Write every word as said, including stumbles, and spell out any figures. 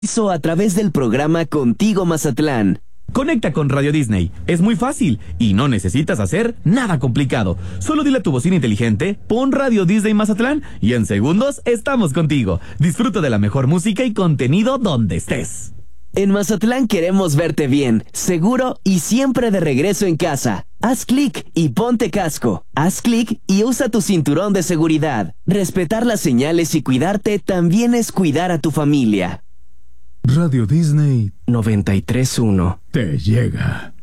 A través del programa Contigo Mazatlán. Conecta con Radio Disney. Es muy fácil y no necesitas hacer nada complicado. Solo dile a tu bocina inteligente, pon Radio Disney Mazatlán y en segundos estamos contigo. Disfruta de la mejor música y contenido donde estés. En Mazatlán queremos verte bien, seguro y siempre de regreso en casa. Haz clic y ponte casco. Haz clic y usa tu cinturón de seguridad. Respetar las señales y cuidarte también es cuidar a tu familia. Radio Disney noventa y tres punto uno te llega.